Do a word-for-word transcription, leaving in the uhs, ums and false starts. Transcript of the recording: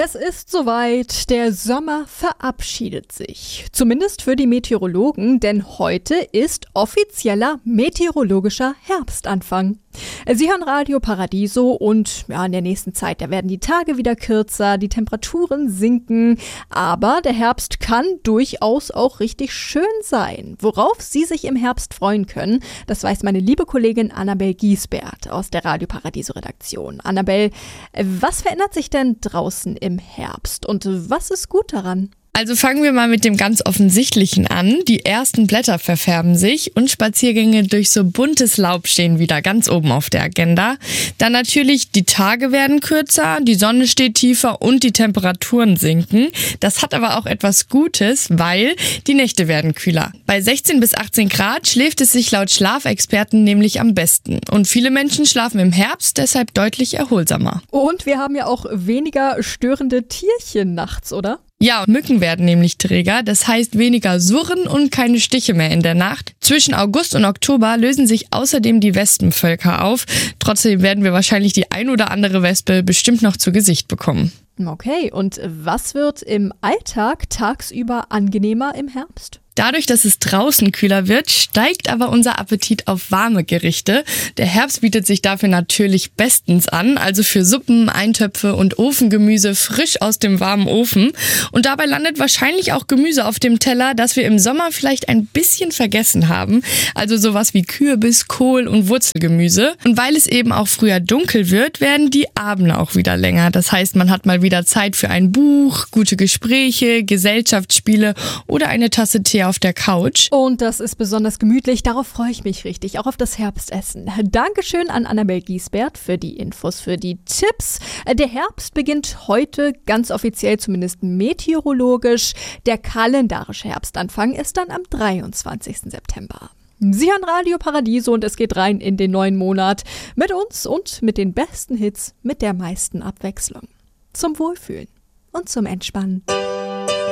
Es ist soweit, der Sommer verabschiedet sich. Zumindest für die Meteorologen, denn heute ist offizieller meteorologischer Herbstanfang. Sie hören Radio Paradiso und ja, in der nächsten Zeit, da werden die Tage wieder kürzer, die Temperaturen sinken, aber der Herbst kann durchaus auch richtig schön sein. Worauf Sie sich im Herbst freuen können, das weiß meine liebe Kollegin Annabel Giesbert aus der Radio Paradiso Redaktion. Annabel, was verändert sich denn draußen im Herbst und was ist gut daran? Also fangen wir mal mit dem ganz Offensichtlichen an. Die ersten Blätter verfärben sich und Spaziergänge durch so buntes Laub stehen wieder ganz oben auf der Agenda. Dann natürlich, die Tage werden kürzer, die Sonne steht tiefer und die Temperaturen sinken. Das hat aber auch etwas Gutes, weil die Nächte werden kühler. Bei sechzehn bis achtzehn Grad schläft es sich laut Schlafexperten nämlich am besten. Und viele Menschen schlafen im Herbst deshalb deutlich erholsamer. Und wir haben ja auch weniger störende Tierchen nachts, oder? Ja, Mücken werden nämlich träger, das heißt weniger Surren und keine Stiche mehr in der Nacht. Zwischen August und Oktober lösen sich außerdem die Wespenvölker auf. Trotzdem werden wir wahrscheinlich die ein oder andere Wespe bestimmt noch zu Gesicht bekommen. Okay, und was wird im Alltag tagsüber angenehmer im Herbst? Dadurch, dass es draußen kühler wird, steigt aber unser Appetit auf warme Gerichte. Der Herbst bietet sich dafür natürlich bestens an, also für Suppen, Eintöpfe und Ofengemüse frisch aus dem warmen Ofen. Und dabei landet wahrscheinlich auch Gemüse auf dem Teller, das wir im Sommer vielleicht ein bisschen vergessen haben. Also sowas wie Kürbis, Kohl und Wurzelgemüse. Und weil es eben auch früher dunkel wird, werden die Abende auch wieder länger. Das heißt, man hat mal wieder Zeit für ein Buch, gute Gespräche, Gesellschaftsspiele oder eine Tasse Tee auf der Couch. Und das ist besonders gemütlich, darauf freue ich mich richtig, auch auf das Herbstessen. Dankeschön an Annabel Giesbert für die Infos, für die Tipps. Der Herbst beginnt heute ganz offiziell, zumindest meteorologisch. Der kalendarische Herbstanfang ist dann am dreiundzwanzigsten September. Sie hören Radio Paradiso und es geht rein in den neuen Monat mit uns und mit den besten Hits, mit der meisten Abwechslung. Zum Wohlfühlen und zum Entspannen.